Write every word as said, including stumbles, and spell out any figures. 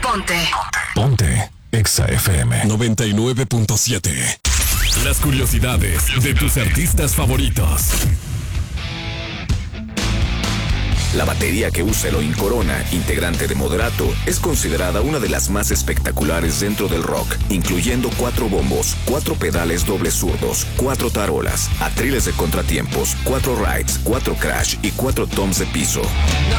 Ponte. Ponte. Exa F M noventa y nueve punto siete. Las curiosidades de tus artistas favoritos. La batería que usa Elohim Corona, integrante de Moderato, es considerada una de las más espectaculares dentro del rock, incluyendo cuatro bombos, cuatro pedales dobles zurdos, cuatro tarolas, atriles de contratiempos, cuatro rides, cuatro crash y cuatro toms de piso.